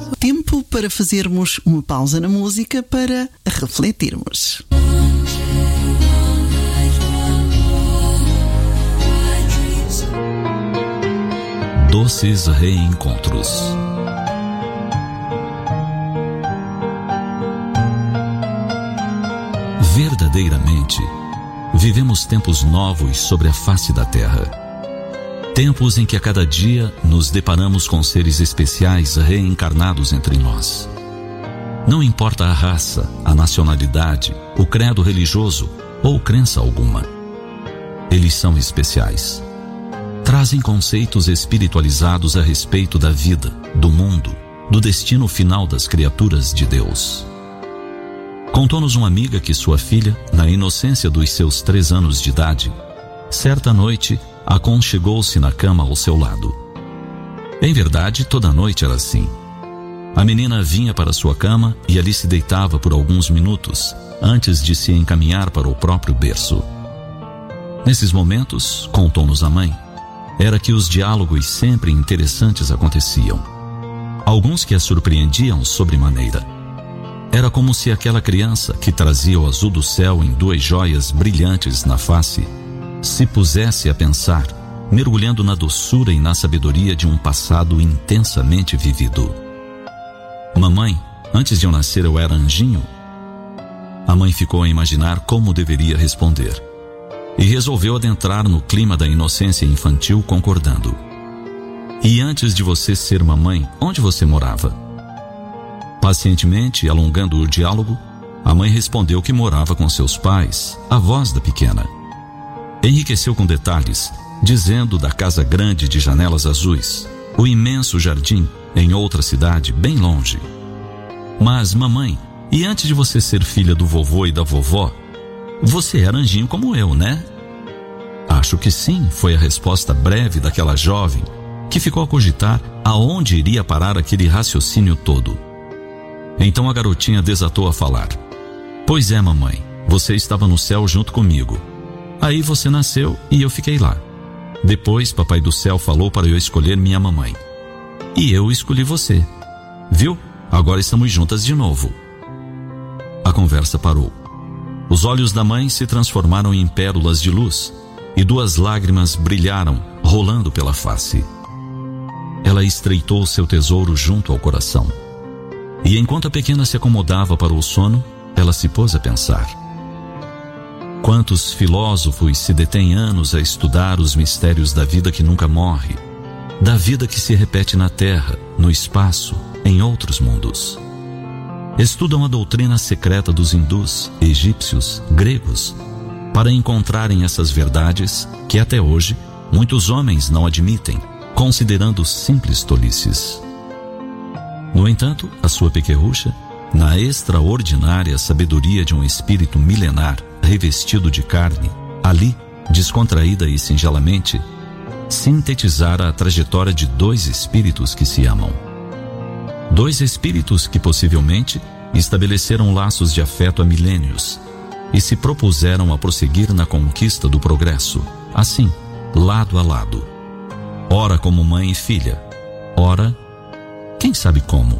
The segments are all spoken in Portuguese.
Tempo para fazermos uma pausa na música para refletirmos. Doces reencontros. Verdadeiramente, vivemos tempos novos sobre a face da terra. Tempos em que a cada dia nos deparamos com seres especiais reencarnados entre nós. Não importa a raça, a nacionalidade, o credo religioso ou crença alguma. Eles são especiais. Trazem conceitos espiritualizados a respeito da vida, do mundo, do destino final das criaturas de Deus. Contou-nos uma amiga que sua filha, na inocência dos seus 3 anos de idade, certa noite aconchegou-se na cama ao seu lado. Em verdade, toda noite era assim. A menina vinha para sua cama e ali se deitava por alguns minutos, antes de se encaminhar para o próprio berço. Nesses momentos, contou-nos a mãe, era que os diálogos sempre interessantes aconteciam. Alguns que a surpreendiam sobremaneira. Era como se aquela criança que trazia o azul do céu em 2 joias brilhantes na face se pusesse a pensar, mergulhando na doçura e na sabedoria de um passado intensamente vivido. Mamãe, antes de eu nascer eu era anjinho? A mãe ficou a imaginar como deveria responder e resolveu adentrar no clima da inocência infantil concordando. E antes de você ser mamãe, onde você morava? Pacientemente, alongando o diálogo, a mãe respondeu que morava com seus pais, avós da pequena. Enriqueceu com detalhes, dizendo da casa grande de janelas azuis, o imenso jardim em outra cidade bem longe. Mas, mamãe, e antes de você ser filha do vovô e da vovó, você era anjinho como eu, né? Acho que sim, foi a resposta breve daquela jovem, que ficou a cogitar aonde iria parar aquele raciocínio todo. Então a garotinha desatou a falar. Pois é, mamãe, você estava no céu junto comigo. Aí você nasceu e eu fiquei lá. Depois papai do céu falou para eu escolher minha mamãe. E eu escolhi você. Viu? Agora estamos juntas de novo. A conversa parou. Os olhos da mãe se transformaram em pérolas de luz e 2 lágrimas brilharam, rolando pela face. Ela estreitou seu tesouro junto ao coração. E enquanto a pequena se acomodava para o sono, ela se pôs a pensar. Quantos filósofos se detêm anos a estudar os mistérios da vida que nunca morre, da vida que se repete na terra, no espaço, em outros mundos. Estudam a doutrina secreta dos hindus, egípcios, gregos, para encontrarem essas verdades que até hoje muitos homens não admitem, considerando simples tolices. No entanto, a sua pequerrucha, na extraordinária sabedoria de um espírito milenar revestido de carne, ali, descontraída e singelamente, sintetizara a trajetória de 2 espíritos que se amam. 2 espíritos que possivelmente estabeleceram laços de afeto há milênios e se propuseram a prosseguir na conquista do progresso, assim, lado a lado. Ora como mãe e filha, ora, quem sabe como.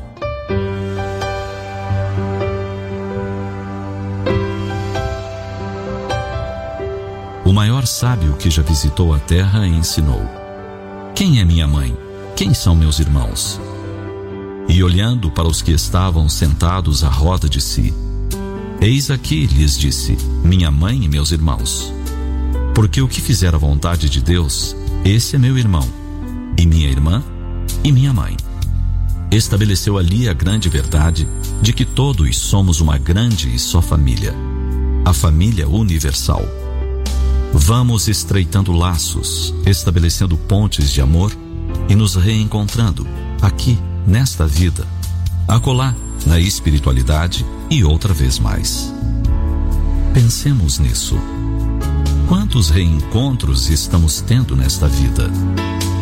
O maior sábio que já visitou a terra ensinou: quem é minha mãe? Quem são meus irmãos? E olhando para os que estavam sentados à roda de si, eis aqui, lhes disse, minha mãe e meus irmãos. Porque o que fizer a vontade de Deus, esse é meu irmão, e minha irmã, e minha mãe. Estabeleceu ali a grande verdade de que todos somos uma grande e só família, a família universal. Vamos estreitando laços, estabelecendo pontes de amor e nos reencontrando aqui, nesta vida, acolá, na espiritualidade e outra vez mais. Pensemos nisso. Quantos reencontros estamos tendo nesta vida?